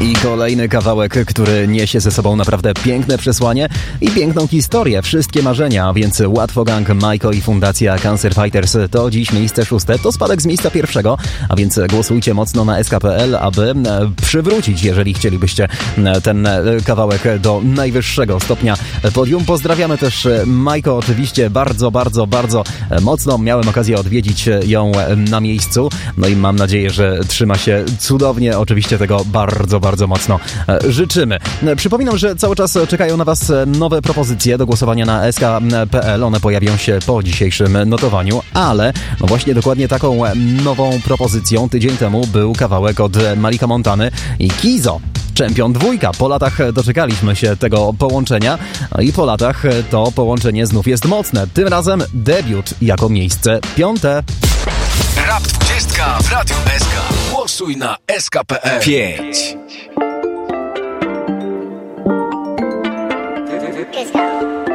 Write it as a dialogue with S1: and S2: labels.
S1: I kolejny kawałek, który niesie ze sobą naprawdę piękne przesłanie i piękną historię. Wszystkie marzenia, więc Łatwo Gang, Majko i Fundacja Cancer Fighters to dziś miejsce 6. To spadek z miejsca 1, a więc głosujcie mocno na sk.pl, aby przywrócić, jeżeli chcielibyście, ten kawałek do najwyższego stopnia podium. Pozdrawiamy też Majko oczywiście bardzo, bardzo, bardzo mocno. Miałem okazję odwiedzić ją na miejscu, no i mam nadzieję, że trzyma się cudownie. Oczywiście tego bardzo, bardzo mocno życzymy. Przypominam, że cały czas czekają na Was nowe propozycje do głosowania na sk.pl. One pojawią się po dzisiejszym notowaniu, ale no właśnie dokładnie taką nową propozycją tydzień temu był kawałek od Malika Montany i Kizo. Czempion 2. Po latach doczekaliśmy się tego połączenia i po latach to połączenie znów jest mocne. Tym razem debiut jako miejsce 5.
S2: Rap 20 w Radiu SK. Głosuj na sk.pl. 5.